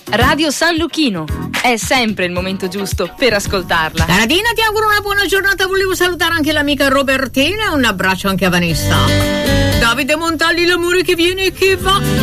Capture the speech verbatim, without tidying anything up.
Radio San Luchino. È sempre il momento giusto per ascoltarla. Caradina, ti auguro una buona giornata. Volevo salutare anche l'amica Robertina e un abbraccio anche a Vanessa. Davide Montalli, l'amore che viene e che va.